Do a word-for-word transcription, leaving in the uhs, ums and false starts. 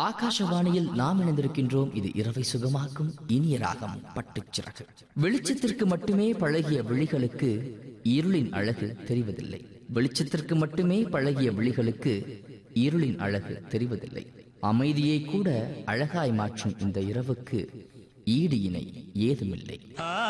ஆகாஷவாணியில் நாம் இணைந்திருக்கின்றோம். இது இரவை சுகமாக்கும் இனிய ராகம் பட்டுச்சிறகு. வெளிச்சத்திற்கு மட்டுமே பழகிய விழிகளுக்கு இருளின் அழகு தெரிவதில்லை. வெளிச்சத்திற்கு மட்டுமே பழகிய விழிகளுக்கு இருளின் அழகு தெரிவதில்லை. அமைதியை கூட அழகாய் மாற்றும் இந்த இரவுக்கு ஈடு இணை ஏதுமில்லை.